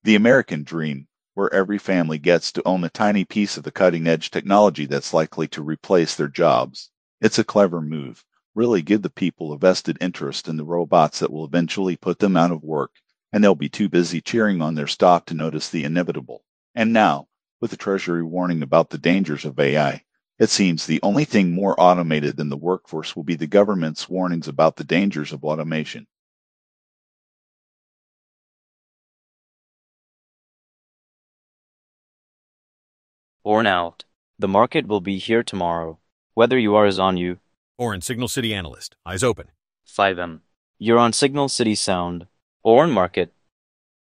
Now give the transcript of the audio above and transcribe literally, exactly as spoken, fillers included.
The American dream, where every family gets to own a tiny piece of the cutting-edge technology that's likely to replace their jobs. It's a clever move. Really give the people a vested interest in the robots that will eventually put them out of work, and they'll be too busy cheering on their stock to notice the inevitable. And now, with the Treasury warning about the dangers of A I, it seems the only thing more automated than the workforce will be the government's warnings about the dangers of automation. Born out. The market will be here tomorrow. Whether you are is on you. Orin, Signal City Analyst. Eyes open. five M. You're on Signal City Sound. Orin Market.